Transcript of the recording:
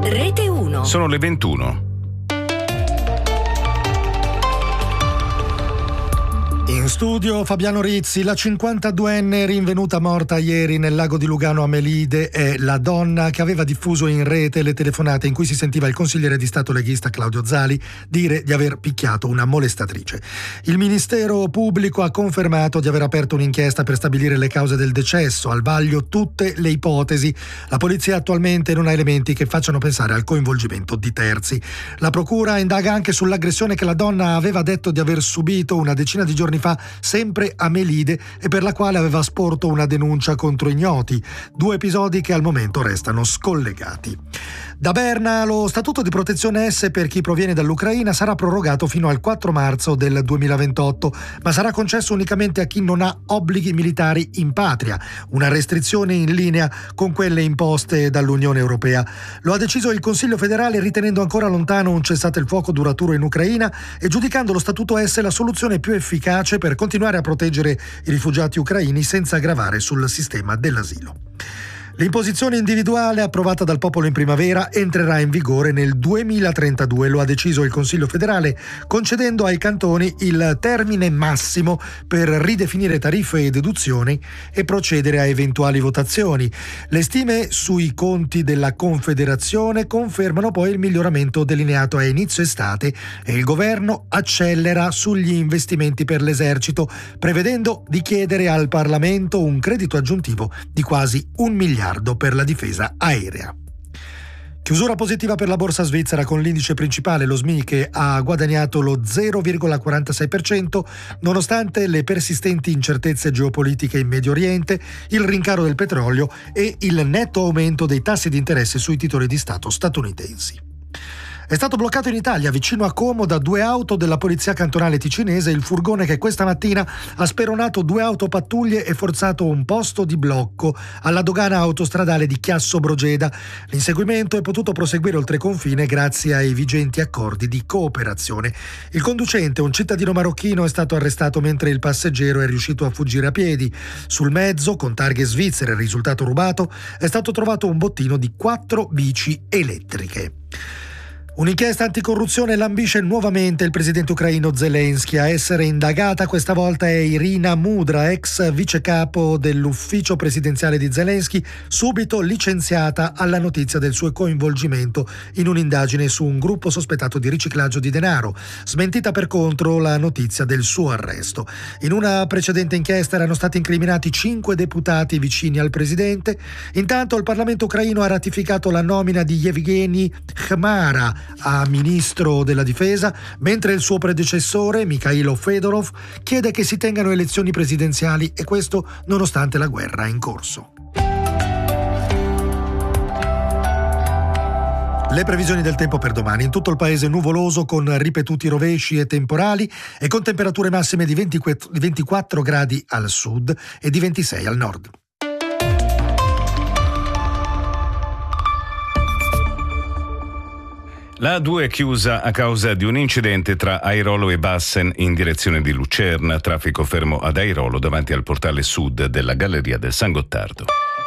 Rete 1. Sono le 21. In studio Fabiano Rizzi. La 52enne rinvenuta morta ieri nel lago di Lugano a Melide è la donna che aveva diffuso in rete le telefonate in cui si sentiva il consigliere di Stato leghista Claudio Zali dire di aver picchiato una molestatrice. Il Ministero Pubblico ha confermato di aver aperto un'inchiesta per stabilire le cause del decesso, al vaglio tutte le ipotesi. La polizia attualmente non ha elementi che facciano pensare al coinvolgimento di terzi. La procura indaga anche sull'aggressione che la donna aveva detto di aver subito una decina di giorni fa sempre a Melide e per la quale aveva sporto una denuncia contro ignoti. 2 episodi che al momento restano scollegati. Da Berna lo statuto di protezione S per chi proviene dall'Ucraina sarà prorogato fino al 4 marzo del 2028, ma sarà concesso unicamente a chi non ha obblighi militari in patria, una restrizione in linea con quelle imposte dall'Unione Europea. Lo ha deciso il Consiglio federale ritenendo ancora lontano un cessate il fuoco duraturo in Ucraina e giudicando lo statuto S la soluzione più efficace per continuare a proteggere i rifugiati ucraini senza gravare sul sistema dell'asilo. L'imposizione individuale approvata dal popolo in primavera entrerà in vigore nel 2032, lo ha deciso il Consiglio federale, concedendo ai cantoni il termine massimo per ridefinire tariffe e deduzioni e procedere a eventuali votazioni. Le stime sui conti della Confederazione confermano poi il miglioramento delineato a inizio estate e il governo accelera sugli investimenti per l'esercito, prevedendo di chiedere al Parlamento un credito aggiuntivo di quasi 1 miliardo per la difesa aerea. Chiusura positiva per la borsa svizzera con l'indice principale, lo SMI, che ha guadagnato lo 0,46% nonostante le persistenti incertezze geopolitiche in Medio Oriente, il rincaro del petrolio e il netto aumento dei tassi di interesse sui titoli di Stato statunitensi. È stato bloccato in Italia, vicino a Como, da 2 auto della polizia cantonale ticinese, il furgone che questa mattina ha speronato 2 autopattuglie e forzato un posto di blocco alla dogana autostradale di Chiasso Brogeda. L'inseguimento è potuto proseguire oltre confine grazie ai vigenti accordi di cooperazione. Il conducente, un cittadino marocchino, è stato arrestato mentre il passeggero è riuscito a fuggire a piedi. Sul mezzo, con targhe svizzere, risultato rubato, è stato trovato un bottino di 4 bici elettriche. Un'inchiesta anticorruzione lambisce nuovamente il presidente ucraino Zelensky. A essere indagata questa volta è Irina Mudra, ex vicecapo dell'ufficio presidenziale di Zelensky, subito licenziata alla notizia del suo coinvolgimento in un'indagine su un gruppo sospettato di riciclaggio di denaro. Smentita per contro la notizia del suo arresto. In una precedente inchiesta erano stati incriminati 5 deputati vicini al presidente. Intanto il Parlamento ucraino ha ratificato la nomina di Yevgeny Khmara a ministro della difesa, mentre il suo predecessore, Mikhailo Fedorov, chiede che si tengano elezioni presidenziali, e questo nonostante la guerra in corso. Le previsioni del tempo per domani: in tutto il paese nuvoloso con ripetuti rovesci e temporali e con temperature massime di 24 gradi al sud e di 26 al nord. La A2 è chiusa a causa di un incidente tra Airolo e Bassen in direzione di Lucerna. Traffico fermo ad Airolo davanti al portale sud della Galleria del San Gottardo.